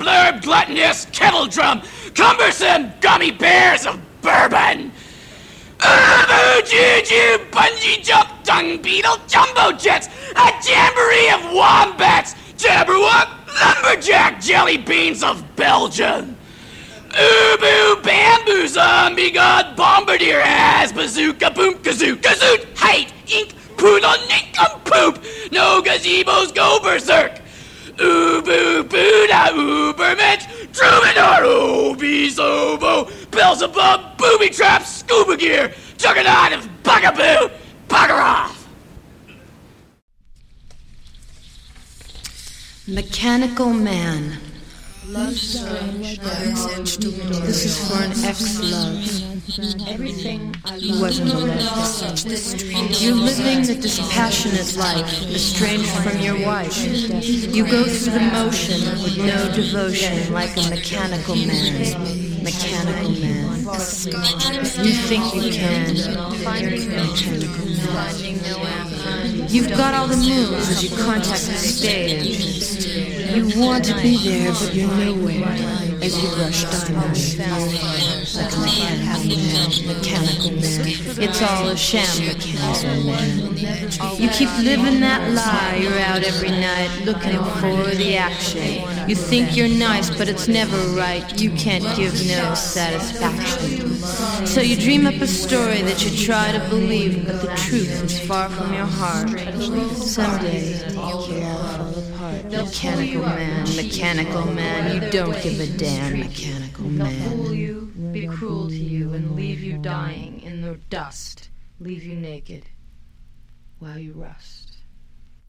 blurb, gluttonous, kettle drum, cumbersome gummy bears of bourbon. Juju, bungee jump, dung beetle, jumbo jets, a jamboree of wombats, jabberwock, lumberjack, jelly beans of Belgium. Ubu, bamboo, zombie god, bombardier, ass, bazooka, boom, kazoo, kazoot, height, ink, poodle, nincompoop, no gazebos, go berserk. Ubu, Buddha, Ubermensch, Troubadour, Obese, Oboe, Beelzebub, booby traps, scuba gear, juggernaut of bugaboo, bugger off! Mechanical Man. Love strange, This is for an ex-love. everything I He wasn't a love. You're living the dispassionate life, estranged from your wife. You go through the motion with no devotion, like a mechanical man. Mechanical man. You think you can. Mechanical man. You've got all the moves as you contact the stage. You want to be there, but you're nowhere as you rush diamonds. Like a mechanical man. It's all a sham, mechanical man. You keep living that lie. You're out every night looking for the action. You think you're nice, but it's never right. You can't give no satisfaction. So you dream up a story that you try to believe, but the truth is far from your heart. Someday you'll all fall apart. Mechanical man, you don't give a damn, mechanical man. They'll fool you, be cruel to you, and leave you dying in the dust, leave you naked while you rust.